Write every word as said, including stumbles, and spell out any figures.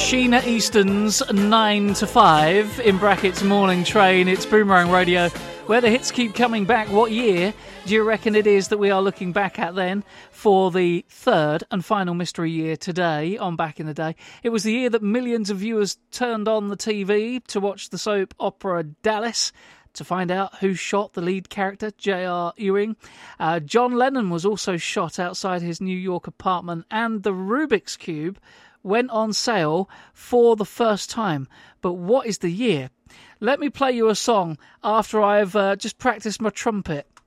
Sheena Easton's nine to five, in brackets morning train. It's Boomerang Radio, where the hits keep coming back. What year do you reckon it is that we are looking back at then for the third and final mystery year today on Back in the Day? It was the year that millions of viewers turned on the T V to watch the soap opera Dallas, to find out who shot the lead character, J R. Ewing. Uh, John Lennon was also shot outside his New York apartment, and the Rubik's Cube went on sale for the first time. But what is the year? Let me play you a song after I've uh, just practiced my trumpet.